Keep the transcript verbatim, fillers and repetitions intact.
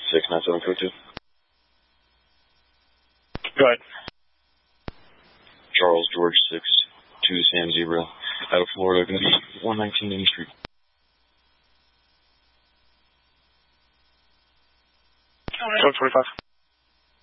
six nine seven code two. Go ahead. Charles George six two Sam Zebra out of Florida, going to be one nineteen Main Street. Code twenty-five.